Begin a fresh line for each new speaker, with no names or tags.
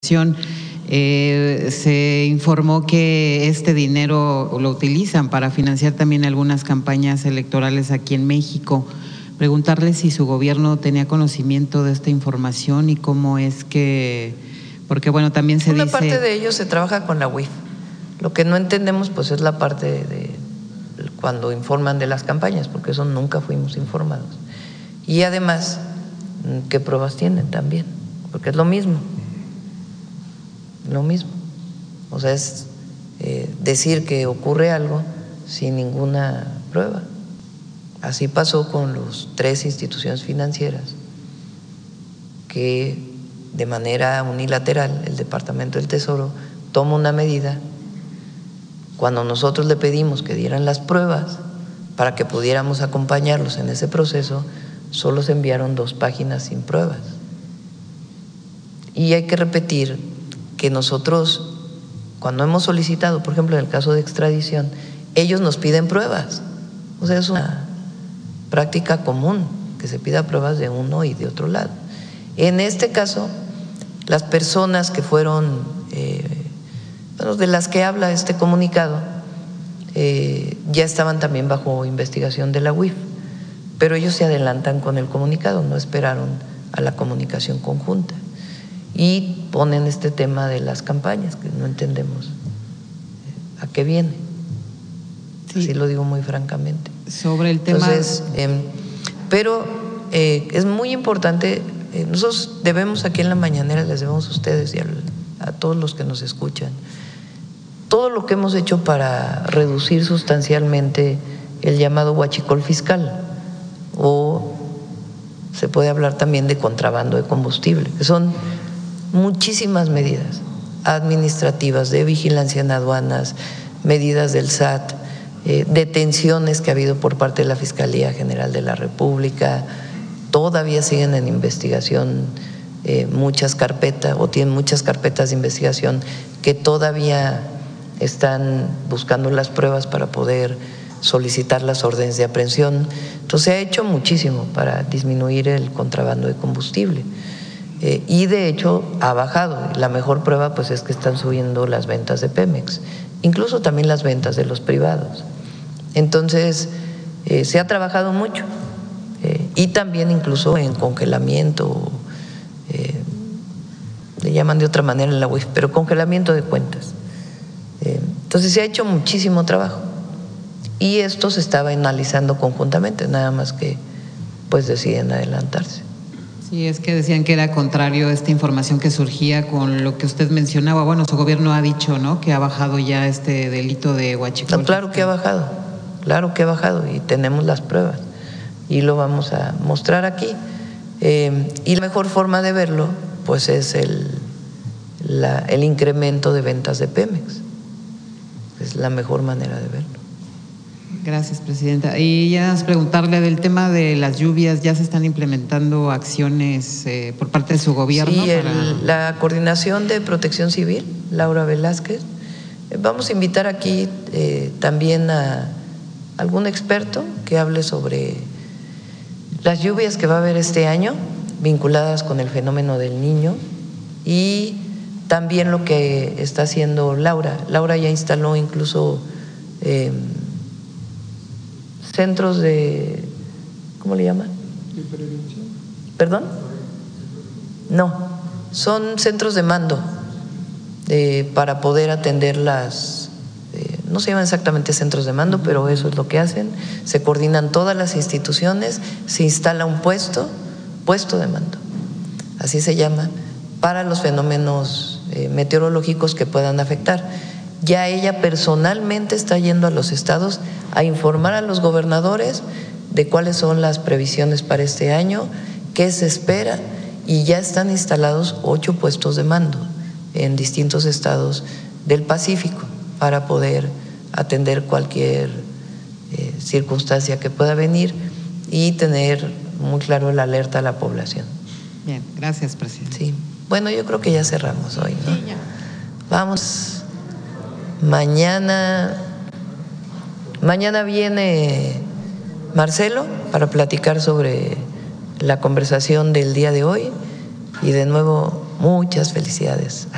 Comunicación. Se informó que este dinero lo utilizan para financiar también algunas campañas electorales aquí en México. Preguntarle si su gobierno tenía conocimiento de esta información y cómo es que, porque bueno, también se dice…
Una parte de ello se trabaja con la UIF. Lo que no entendemos pues es la parte de cuando informan de las campañas, porque eso nunca fuimos informados. Y además, ¿qué pruebas tienen también? Porque es lo mismo. Lo mismo. O sea, es decir que ocurre algo sin ninguna prueba. Así pasó con las 3 instituciones financieras que de manera unilateral el Departamento del Tesoro toma una medida. Cuando nosotros le pedimos que dieran las pruebas para que pudiéramos acompañarlos en ese proceso, solo se enviaron 2 páginas sin pruebas. Y hay que repetir que nosotros, cuando hemos solicitado, por ejemplo, en el caso de extradición, ellos nos piden pruebas. O sea, es una práctica común que se pida pruebas de uno y de otro lado. En este caso, las personas que fueron, de las que habla este comunicado, ya estaban también bajo investigación de la UIF, pero ellos se adelantan con el comunicado, no esperaron a la comunicación conjunta y ponen este tema de las campañas que no entendemos a qué viene. Sí. Así lo digo muy francamente.
Sobre el tema…
Entonces, pero es muy importante, nosotros debemos aquí en la mañanera, les debemos a ustedes y a todos los que nos escuchan, todo lo que hemos hecho para reducir sustancialmente el llamado huachicol fiscal, o se puede hablar también de contrabando de combustible, que son muchísimas medidas administrativas, de vigilancia en aduanas, medidas del SAT, detenciones que ha habido por parte de la Fiscalía General de la República. Todavía siguen en investigación muchas carpetas, o tienen muchas carpetas de investigación que todavía están buscando las pruebas para poder solicitar las órdenes de aprehensión. Entonces se ha hecho muchísimo para disminuir el contrabando de combustible y de hecho ha bajado. La mejor prueba pues es que están subiendo las ventas de Pemex, incluso también las ventas de los privados. Entonces se ha trabajado mucho y también incluso en congelamiento, le llaman de otra manera en la UIF, pero congelamiento de cuentas. Entonces se ha hecho muchísimo trabajo y esto se estaba analizando conjuntamente, nada más que pues deciden adelantarse.
Sí, es que decían que era contrario a esta información que surgía con lo que usted mencionaba. Bueno, su gobierno ha dicho, ¿no?, que ha bajado ya este delito de huachicol.
No, claro que ha bajado y tenemos las pruebas y lo vamos a mostrar aquí. Y la mejor forma de verlo pues es el incremento de ventas de Pemex. Es la mejor manera de verlo.
Gracias, presidenta. Y ya preguntarle del tema de las lluvias, ¿ya se están implementando acciones por parte de su gobierno?
Sí, la Coordinación de Protección Civil, Laura Velázquez. Vamos a invitar aquí también a algún experto que hable sobre las lluvias que va a haber este año vinculadas con el fenómeno del Niño y también lo que está haciendo Laura. Laura ya instaló incluso centros de, ¿cómo le llaman? ¿De prevención? ¿Perdón? No, son centros de mando para poder atender las, no se llaman exactamente centros de mando, pero eso es lo que hacen. Se coordinan todas las instituciones, se instala un puesto de mando, así se llama, para los fenómenos meteorológicos que puedan afectar. Ya ella personalmente está yendo a los estados a informar a los gobernadores de cuáles son las previsiones para este año, qué se espera, y ya están instalados 8 puestos de mando en distintos estados del Pacífico para poder atender cualquier circunstancia que pueda venir y tener muy claro la alerta a la población.
Bien, gracias, presidente.
Sí. Bueno, yo creo que ya cerramos hoy, ¿no?
Sí, ya.
Vamos. Mañana viene Marcelo para platicar sobre la conversación del día de hoy y de nuevo muchas felicidades.